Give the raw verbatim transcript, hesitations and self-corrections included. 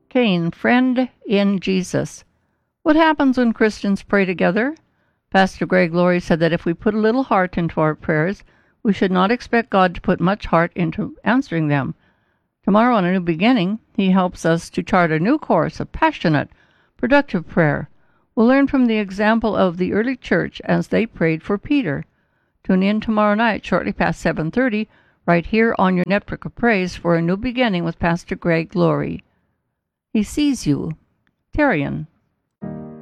Cain, friend in Jesus. What happens when Christians pray together? Pastor Greg Laurie said that if we put a little heart into our prayers, we should not expect God to put much heart into answering them. Tomorrow on A New Beginning, he helps us to chart a new course of passionate, productive prayer. We'll learn from the example of the early church as they prayed for Peter. Tune in tomorrow night, shortly past seven thirty, right here on your network of praise for A New Beginning with Pastor Greg Laurie. He sees you. Tarian.